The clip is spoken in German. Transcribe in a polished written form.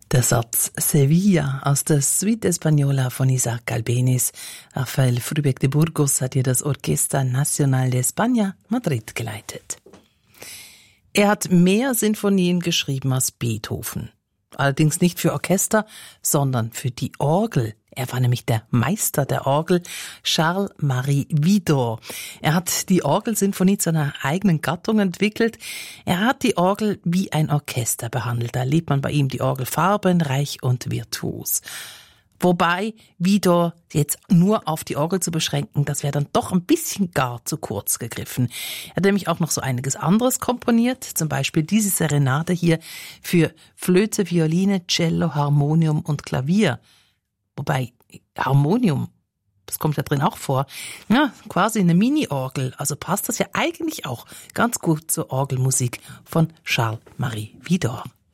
Der Satz Sevilla aus der Suite Española von Isaac Albéniz. Rafael Frühbeck de Burgos hat hier das Orquesta Nacional de España Madrid geleitet. Er hat mehr Sinfonien geschrieben als Beethoven. Allerdings nicht für Orchester, sondern für die Orgel. Er war nämlich der Meister der Orgel, Charles-Marie Widor. Er hat die Orgelsinfonie zu einer eigenen Gattung entwickelt. Er hat die Orgel wie ein Orchester behandelt. Da erlebt man bei ihm die Orgel farbenreich und virtuos. Wobei Widor jetzt nur auf die Orgel zu beschränken, das wäre dann doch ein bisschen gar zu kurz gegriffen. Er hat nämlich auch noch so einiges anderes komponiert, zum Beispiel diese Serenade hier für Flöte, Violine, Cello, Harmonium und Klavier. Wobei Harmonium, das kommt ja drin auch vor, ja, quasi eine Mini-Orgel, also passt das ja eigentlich auch ganz gut zur Orgelmusik von Charles-Marie Widor.